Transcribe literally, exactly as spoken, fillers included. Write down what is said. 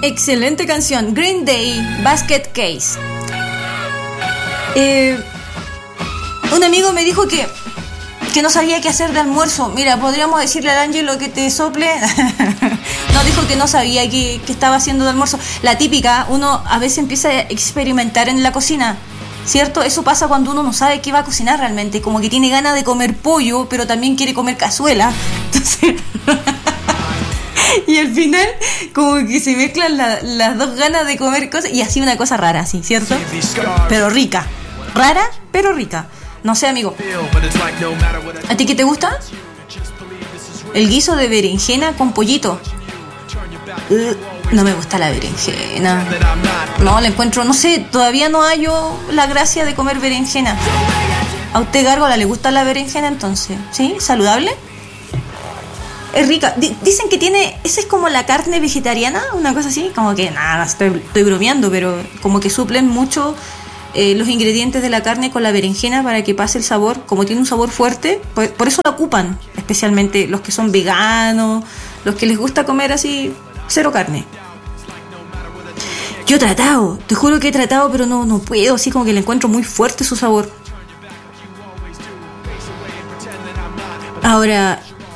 Excelente canción. Green Day, Basket Case. Eh, un amigo me dijo que que no sabía qué hacer de almuerzo. Mira, podríamos decirle al Ángelo que te sople. No, dijo que no sabía qué, qué estaba haciendo de almuerzo. La típica, uno a veces empieza a experimentar en la cocina, ¿cierto? Eso pasa cuando uno no sabe qué va a cocinar realmente. Como que tiene ganas de comer pollo, pero también quiere comer cazuela. Entonces... y al final, como que se mezclan la, las dos ganas de comer cosas. Y así una cosa rara, ¿sí? ¿Cierto? Pero rica. Rara, pero rica. No sé, amigo. ¿A ti qué te gusta? El guiso de berenjena con pollito. Uh, no me gusta la berenjena. No, la encuentro, no sé, todavía no hallo la gracia de comer berenjena. ¿A usted, Gárgola, le gusta la berenjena entonces? ¿Sí? ¿Saludable? Es rica. D- dicen que tiene... Esa es como la carne vegetariana, una cosa así. Como que, nada, estoy, estoy bromeando, pero como que suplen mucho... Eh, los ingredientes de la carne con la berenjena para que pase el sabor, como tiene un sabor fuerte, por, por eso la ocupan, especialmente los que son veganos, los que les gusta comer así, cero carne. Yo he tratado, te juro que he tratado, pero no, no puedo, así como que le encuentro muy fuerte su sabor. Ahora,